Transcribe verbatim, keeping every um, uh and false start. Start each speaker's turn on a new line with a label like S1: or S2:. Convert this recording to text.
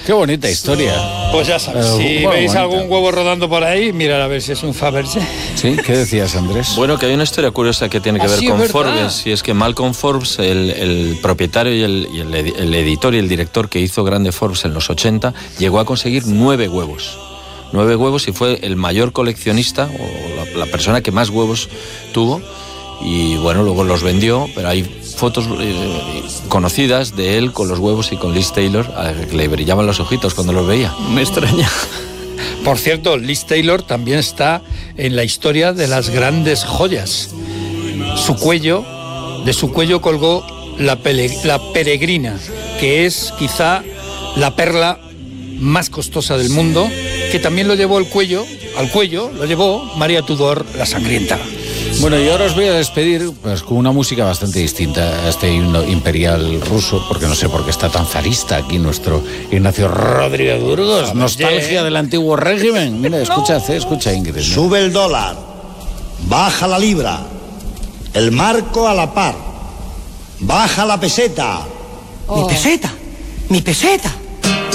S1: Qué bonita historia.
S2: Pues ya sabes,
S1: Uh,
S2: si
S1: bueno,
S2: veis
S1: bonita.
S2: algún huevo rodando por ahí, mirad a ver si es un Fabergé.
S1: ¿Sí? ¿Qué decías, Andrés?
S3: Bueno, que hay una historia curiosa que tiene que
S2: Ah,
S3: ver
S2: sí,
S3: con
S2: es verdad.
S3: Forbes, y es que Malcolm Forbes, el, el propietario y, el, y el, edi- el editor y el director que hizo grande Forbes en los ochenta, llegó a conseguir nueve huevos. Nueve huevos y fue el mayor coleccionista, o la, la persona que más huevos tuvo, y bueno, luego los vendió, pero hay fotos eh, conocidas de él con los huevos y con Liz Taylor, a la que le brillaban los ojitos cuando los veía.
S4: Me extraña.
S2: Por cierto, Liz Taylor también está en la historia de las grandes joyas. Su cuello, de su cuello colgó la, pele- la peregrina, que es quizá la perla más costosa del mundo, que también lo llevó el cuello, al cuello lo llevó María Tudor la Sangrienta.
S1: Bueno, y ahora os voy a despedir pues, con una música bastante distinta a este himno imperial ruso, porque no sé por qué está tan zarista aquí nuestro Ignacio Rodríguez Burgos. Nostalgia del antiguo régimen. Mira, escucha, eh, escucha, Ingrid. ¿No?
S5: Sube el dólar, baja la libra, el marco a la par, baja la peseta.
S6: Mi peseta, mi peseta.